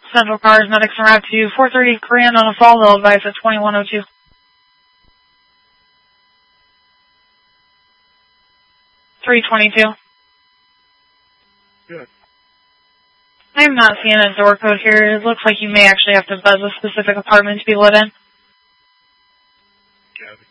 Central Cars, medics en route to 430 Grand on a fall. They'll advise at 2102. 322. Good. I am not seeing a door code here. It looks like you may actually have to buzz a specific apartment to be let in. Copy.